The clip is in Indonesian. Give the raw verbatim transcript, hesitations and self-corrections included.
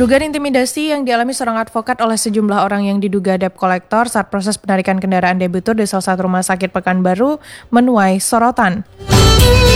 Dugaan intimidasi yang dialami seorang advokat oleh sejumlah orang yang diduga debt collector saat proses penarikan kendaraan debitur di salah satu rumah sakit Pekanbaru menuai sorotan.